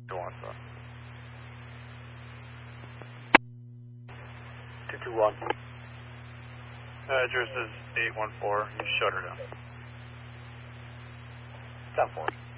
1, sir. 221. Address is 814. You shut her down. 10-4.